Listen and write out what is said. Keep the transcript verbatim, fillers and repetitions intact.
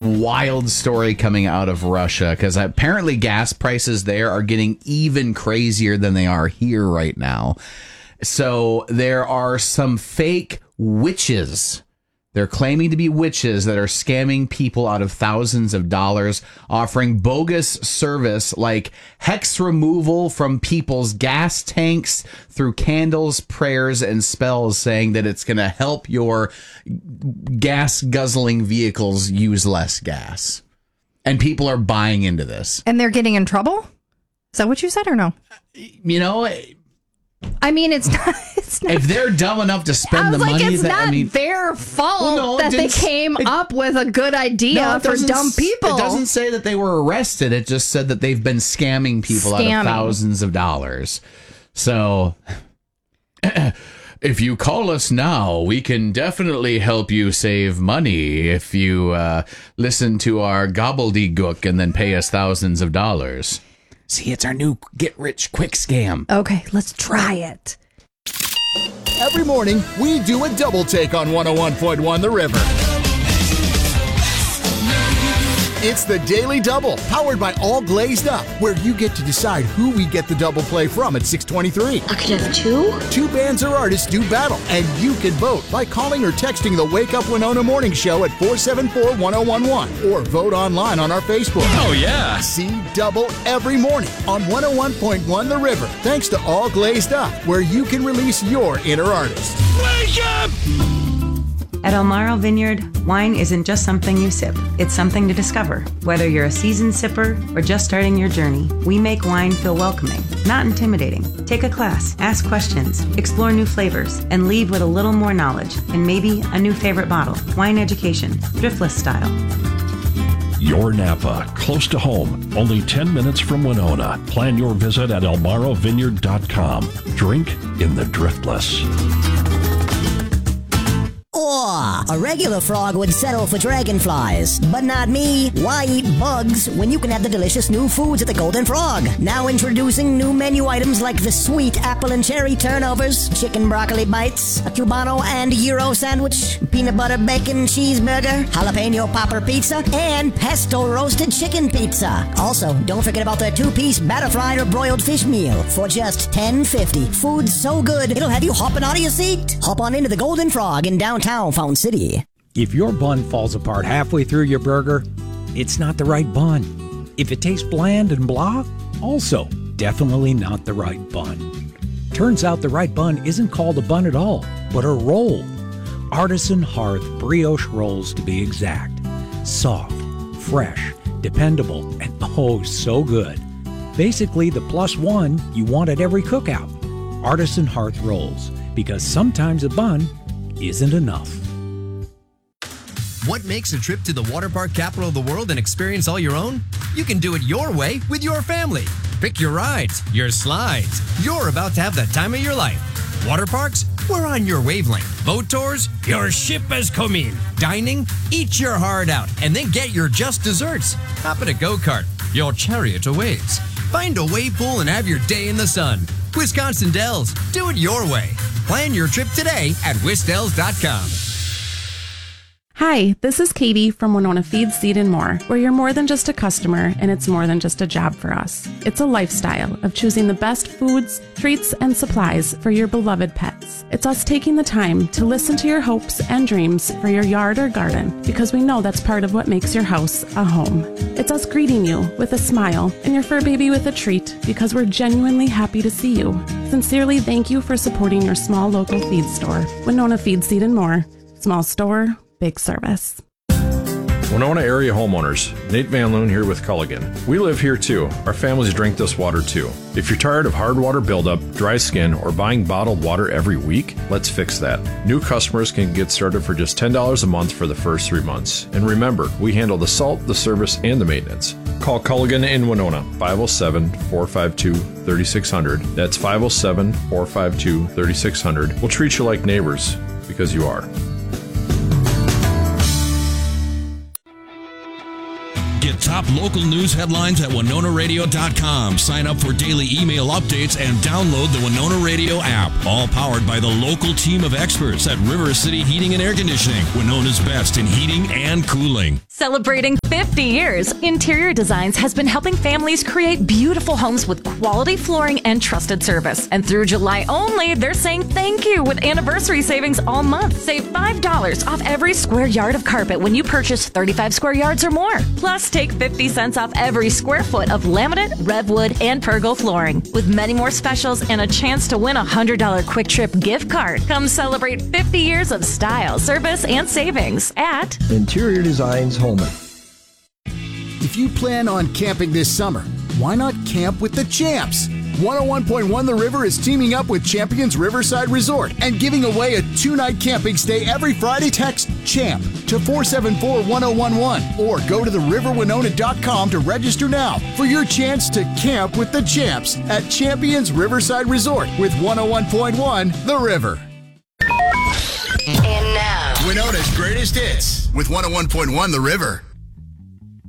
wild story coming out of Russia, because apparently gas prices there are getting even crazier than they are here right now. So there are some fake witches. They're claiming to be witches that are scamming people out of thousands of dollars, offering bogus service like hex removal from people's gas tanks through candles, prayers, and spells, saying that it's going to help your gas guzzling vehicles use less gas. And people are buying into this. And they're getting in trouble? Is that what you said or no? You know, I mean, it's not. It's not if they're dumb enough to spend I was the like, money, it's that not I mean, their fault well, no, that they didn't- came it- up with a good idea No, it for doesn't dumb s- people. It doesn't say that they were arrested. It just said that they've been scamming people out Scamming. of thousands of dollars. So, if you call us now, we can definitely help you save money if you uh, listen to our gobbledygook and then pay us thousands of dollars. See, it's our new get-rich-quick scam. Okay, let's try it. Every morning, we do a double take on one oh one point one The River. It's the Daily Double, powered by All Glazed Up, where you get to decide who we get the double play from at six twenty-three. I could have two? Two bands or artists do battle, and you can vote by calling or texting the Wake Up Winona Morning Show at four seven four, one oh one one, or vote online on our Facebook. Oh, yeah. See Double every morning on one oh one point one The River, thanks to All Glazed Up, where you can release your inner artist. Wake up! At Elmaro Vineyard, wine isn't just something you sip. It's something to discover. Whether you're a seasoned sipper or just starting your journey, we make wine feel welcoming, not intimidating. Take a class, ask questions, explore new flavors, and leave with a little more knowledge and maybe a new favorite bottle. Wine education, Driftless style. Your Napa, close to home, only ten minutes from Winona. Plan your visit at elmaro vineyard dot com. Drink in the Driftless. Aw, a regular frog would settle for dragonflies. But not me. Why eat bugs when you can have the delicious new foods at the Golden Frog? Now introducing new menu items like the sweet apple and cherry turnovers, chicken broccoli bites, a Cubano and Euro sandwich, peanut butter bacon cheeseburger, jalapeno popper pizza, and pesto roasted chicken pizza. Also, don't forget about their two-piece batter fried or broiled fish meal for just ten fifty. Food's so good, it'll have you hopping out of your seat. Hop on into the Golden Frog in downtown Fountain City. If your bun falls apart halfway through your burger, it's not the right bun. If it tastes bland and blah, also definitely not the right bun. Turns out the right bun isn't called a bun at all, but a roll. Artisan Hearth brioche rolls, to be exact. Soft, fresh, dependable, and oh so good. Basically the plus one you want at every cookout. Artisan Hearth rolls, because sometimes a bun isn't enough. What makes a trip to the water park capital of the world an experience all your own? You can do it your way with your family. Pick your rides, your slides. You're about to have the time of your life. Water parks? We're on your wavelength. Boat tours? Your ship has come in. Dining? Eat your heart out and then get your just desserts. Hop in a go-kart. Your chariot awaits. Find a wave pool and have your day in the sun. Wisconsin Dells. Do it your way. Plan your trip today at wisdells dot com. Hi, this is Katie from Winona Feed, Seed and More, where you're more than just a customer and it's more than just a job for us. It's a lifestyle of choosing the best foods, treats, and supplies for your beloved pets. It's us taking the time to listen to your hopes and dreams for your yard or garden, because we know that's part of what makes your house a home. It's us greeting you with a smile and your fur baby with a treat, because we're genuinely happy to see you. Sincerely, thank you for supporting your small local feed store. Winona Feed, Seed and More. Small store, big service. Winona area homeowners, Nate Van Loon here with Culligan. We live here too. Our families drink this water too. If you're tired of hard water buildup, dry skin, or buying bottled water every week, let's fix that. New customers can get started for just ten dollars a month for the first three months. And remember, we handle the salt, the service, and the maintenance. Call Culligan in Winona, five oh seven, four five two, three six zero zero. That's five oh seven, four five two, three six zero zero. We'll treat you like neighbors, because you are. Get top local news headlines at winona radio dot com. Sign up for daily email updates and download the Winona Radio app. All powered by the local team of experts at River City Heating and Air Conditioning, Winona's best in heating and cooling. Celebrating fifty years, Interior Designs has been helping families create beautiful homes with quality flooring and trusted service. And through July only, they're saying thank you with anniversary savings all month. Save five dollars off every square yard of carpet when you purchase thirty-five square yards or more. Plus, take fifty cents off every square foot of laminate, Revwood, and Pergo flooring. With many more specials and a chance to win a one hundred dollars Quick Trip gift card. Come celebrate fifty years of style, service, and savings at Interior Designs Holman. If you plan on camping this summer, why not camp with the Champs? one oh one point one The River is teaming up with Champions Riverside Resort and giving away a two-night camping stay every Friday. Text CHAMP to four seven four one oh one one or go to the river winona dot com to register now for your chance to camp with the Champs at Champions Riverside Resort with one oh one point one The River. And now, Winona's Greatest Hits with one oh one point one The River.